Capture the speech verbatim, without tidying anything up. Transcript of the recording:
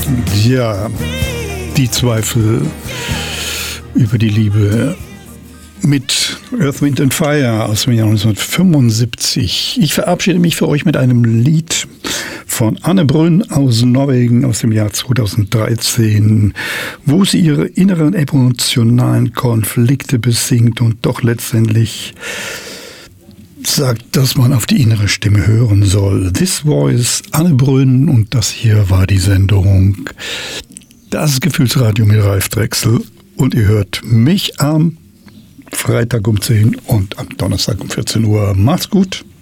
Ja, die Zweifel über die Liebe mit Earth, Wind and Fire aus dem Jahr neunzehnhundertfünfundsiebzig. Ich verabschiede mich für euch mit einem Lied von Anne Brünn aus Norwegen aus dem Jahr zweitausenddreizehn, wo sie ihre inneren emotionalen Konflikte besingt und doch letztendlich sagt, dass man auf die innere Stimme hören soll. This Voice, Anne Brünn, und das hier war die Sendung Das Gefühlsradio mit Ralf Drechsel, und ihr hört mich am Freitag um zehn und am Donnerstag um vierzehn Uhr. Macht's gut.